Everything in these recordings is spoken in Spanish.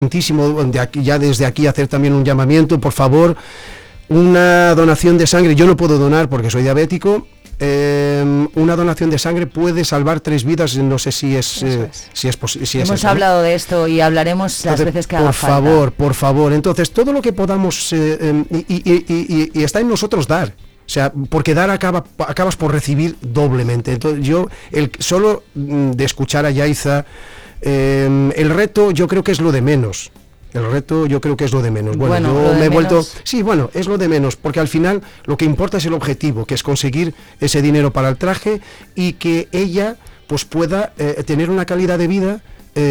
de aquí, ya desde aquí hacer también un llamamiento, por favor, una donación de sangre. Yo no puedo donar porque soy diabético. Una donación de sangre puede salvar 3 vidas, no sé si es posible. Hemos hablado de esto y hablaremos las veces que haga falta. Por favor, entonces todo lo que podamos y está en nosotros dar. O sea, porque dar acabas por recibir doblemente. Entonces yo, solo de escuchar a Yaiza, el reto yo creo que es lo de menos. Bueno, yo me he vuelto... Sí, bueno, es lo de menos, porque al final lo que importa es el objetivo, que es conseguir ese dinero para el traje y que ella pues pueda tener una calidad de vida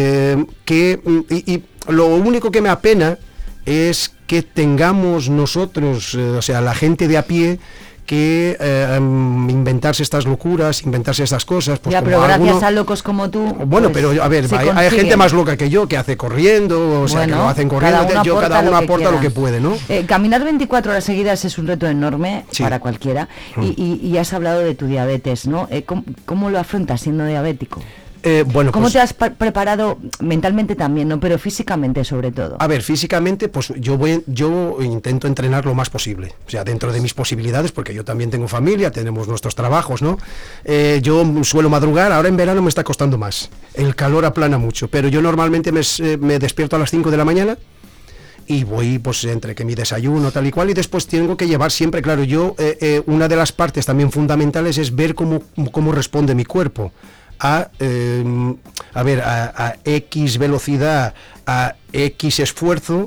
y lo único que me apena es que tengamos nosotros, o sea, la gente de a pie, que inventarse estas locuras, inventarse estas cosas. Pues ya, pero gracias a locos como tú. Bueno, pues, pero a ver, hay gente más loca que yo que hace corriendo, o sea, que lo hacen corriendo. Cada uno aporta lo que puede, ¿no? Caminar 24 horas seguidas es un reto enorme para cualquiera. Y has hablado de tu diabetes, ¿no? ¿Cómo lo afrontas siendo diabético? ¿Cómo te has preparado mentalmente también, no? Pero físicamente sobre todo. A ver, físicamente, pues yo intento entrenar lo más posible, o sea, dentro de mis posibilidades, porque yo también tengo familia, tenemos nuestros trabajos, ¿no? Yo suelo madrugar, ahora en verano me está costando más, el calor aplana mucho, pero yo normalmente me despierto a las 5 de la mañana y voy pues entre que mi desayuno tal y cual, y después tengo que llevar siempre, claro, yo una de las partes también fundamentales es ver cómo responde mi cuerpo a X velocidad, a X esfuerzo,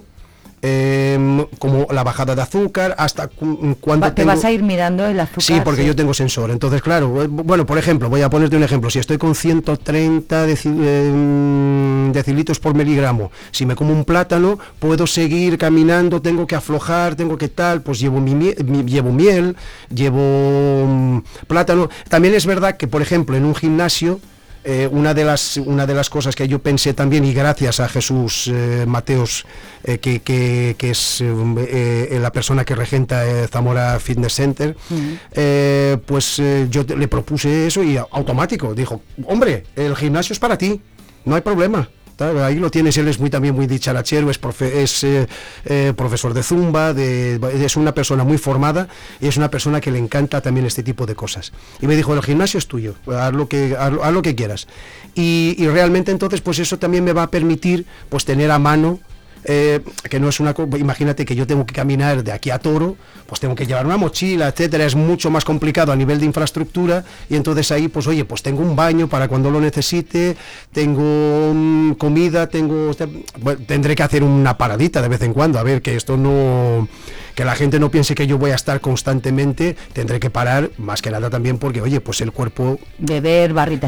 como la bajada de azúcar, hasta cuánto te vas a ir mirando el azúcar. Sí, porque yo tengo sensor. Entonces, claro, bueno, por ejemplo, voy a ponerte un ejemplo. Si estoy con 130 decilitros por miligramo, si me como un plátano, puedo seguir caminando, tengo que aflojar, tengo que tal, pues llevo miel, llevo plátano. También es verdad que, por ejemplo, en un gimnasio, una de las cosas que yo pensé también, y gracias a Jesús Mateos, que es la persona que regenta Zamora Fitness Center, pues yo le propuse eso y automático dijo: hombre, el gimnasio es para ti, no hay problema. Ahí lo tienes. Él es también muy dicharachero, es profesor de zumba, es una persona muy formada y es una persona que le encanta también este tipo de cosas. Y me dijo: el gimnasio es tuyo, haz lo que quieras. Y realmente entonces pues eso también me va a permitir pues tener a mano, que no es una cosa, imagínate que yo tengo que caminar de aquí a Toro, pues tengo que llevar una mochila, etcétera, es mucho más complicado a nivel de infraestructura, y entonces ahí pues oye, pues tengo un baño para cuando lo necesite, tengo comida, tendré que hacer una paradita de vez en cuando, a ver, que esto no, que la gente no piense que yo voy a estar constantemente, tendré que parar, más que nada también porque oye, pues el cuerpo, beber barritas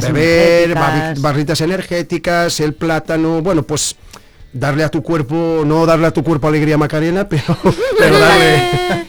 energéticas, el plátano, bueno, pues darle a tu cuerpo alegría Macarena, pero darle...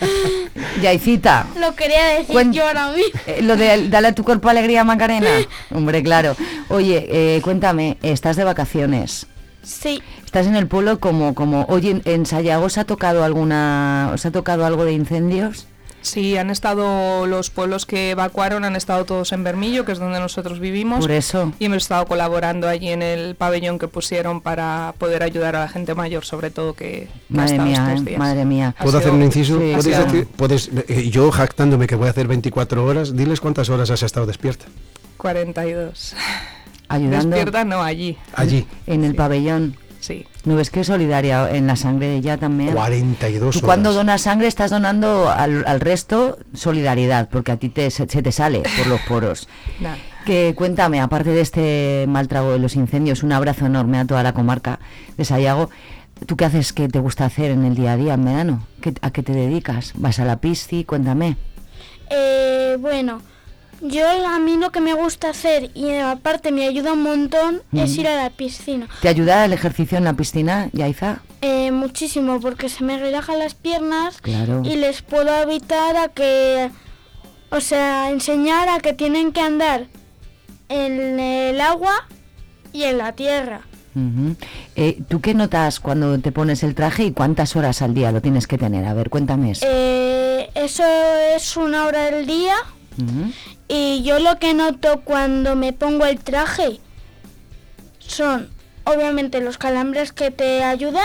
Yaicita. Lo quería decir yo ahora mismo. Lo de darle a tu cuerpo alegría Macarena. Hombre, claro. Oye, cuéntame, ¿estás de vacaciones? Sí. ¿Estás en el pueblo como oye, en Sayago os ha tocado algo de incendios? Sí, han estado los pueblos que evacuaron, han estado todos en Bermillo, que es donde nosotros vivimos. Por eso. Y hemos estado colaborando allí en el pabellón que pusieron para poder ayudar a la gente mayor, sobre todo que madre mía. ¿Puedo hacer un inciso? Sí, ¿Puedes, yo jactándome que voy a hacer 24 horas, diles cuántas horas has estado despierta. 42. Ayudando. Despierta, no, allí. En el pabellón. Sí. ¿No ves que solidaria en la sangre de ella también? 42 horas. Tú cuando donas sangre estás donando al resto solidaridad, porque a ti se te sale por los poros. Nah. Que cuéntame, aparte de este mal trago de los incendios, un abrazo enorme a toda la comarca de Sayago. ¿Tú qué haces, qué te gusta hacer en el día a día, en verano? ¿A qué te dedicas? ¿Vas a la pisci? Cuéntame. Bueno, a mí lo que me gusta hacer, y aparte me ayuda un montón, es ir a la piscina. ¿Te ayuda el ejercicio en la piscina, Yaiza? Muchísimo, porque se me relajan las piernas. Claro. Y les puedo evitar enseñar a que tienen que andar en el agua y en la tierra. Uh-huh. ¿Tú qué notas cuando te pones el traje y cuántas horas al día lo tienes que tener? A ver, cuéntame eso. Eso es 1 hora del día. Uh-huh. Y yo lo que noto cuando me pongo el traje son obviamente los calambres que te ayudan